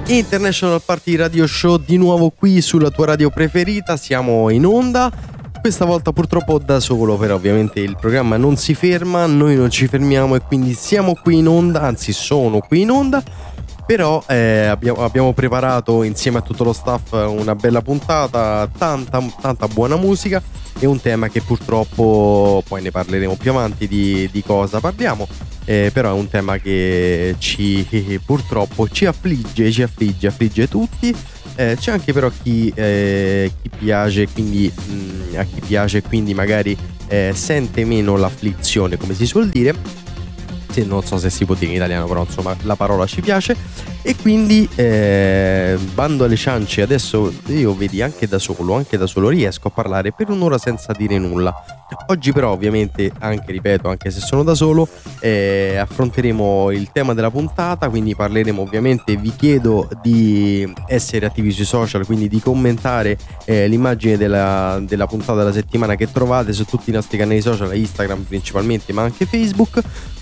International Party Radio Show di nuovo qui sulla tua radio preferita, siamo in onda, questa volta purtroppo da solo, però ovviamente il programma non si ferma, noi non ci fermiamo e quindi siamo qui in onda, anzi sono qui in onda, però abbiamo preparato insieme a tutto lo staff una bella puntata, tanta buona musica e un tema che purtroppo poi ne parleremo più avanti di cosa parliamo. Però è un tema che purtroppo ci affligge tutti. C'è anche però chi piace, quindi a chi piace, quindi magari sente meno l'afflizione, come si suol dire. Non so se si può dire in italiano, però insomma la parola ci piace. E quindi bando alle ciance, adesso io vedi anche da solo riesco a parlare per un'ora senza dire nulla. Oggi però ovviamente, anche se sono da solo, affronteremo il tema della puntata, quindi parleremo ovviamente, vi chiedo di essere attivi sui social, quindi di commentare l'immagine della puntata della settimana che trovate su tutti i nostri canali social, Instagram principalmente, ma anche Facebook.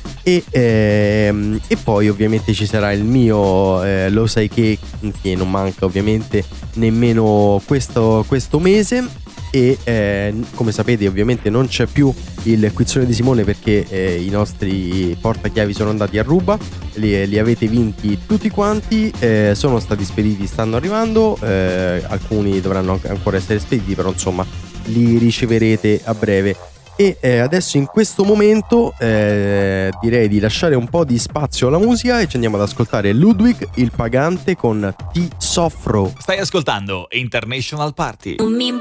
E poi ovviamente ci sarà il mio lo sai che non manca ovviamente nemmeno questo mese. E come sapete ovviamente non c'è più il quizzone di Simone perché i nostri portachiavi sono andati a ruba, li avete vinti tutti quanti, sono stati spediti, stanno arrivando, alcuni dovranno ancora essere spediti, però insomma li riceverete a breve. E adesso in questo momento direi di lasciare un po' di spazio alla musica e ci andiamo ad ascoltare Ludwig il Pagante con Ti soffro. Stai ascoltando International Party. Non mi